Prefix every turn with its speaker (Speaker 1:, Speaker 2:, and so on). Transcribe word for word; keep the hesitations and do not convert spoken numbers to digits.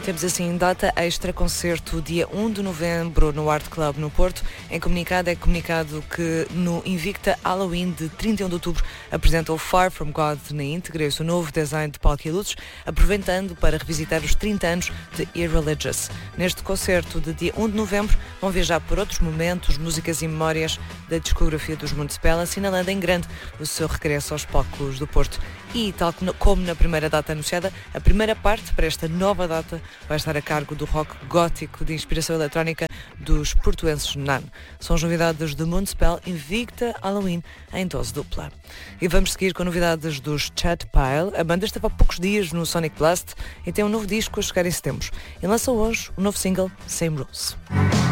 Speaker 1: Temos assim data extra, concerto dia um de novembro no Art Club no Porto. Em comunicado é comunicado que no Invicta Halloween de trinta e um de outubro apresenta o Far From God na íntegra, o novo design de palco e luzes, aproveitando para revisitar os trinta anos de Irreligious. Neste concerto de dia um de novembro vão viajar por outros momentos, músicas e memórias da discografia dos Municipal, assinalando em grande o seu regresso aos palcos do Porto. E, tal como na primeira data anunciada, a primeira parte para esta nova data vai estar a cargo do rock gótico de inspiração eletrónica dos portuenses Nano. São as novidades do Municipal Invicta Halloween em dose dupla. E vamos seguir com novidades dos Chat Pile. A banda esteve há poucos dias no Sonic Blast e tem um novo disco a chegar em setembro. E lança hoje o novo single Same Rules.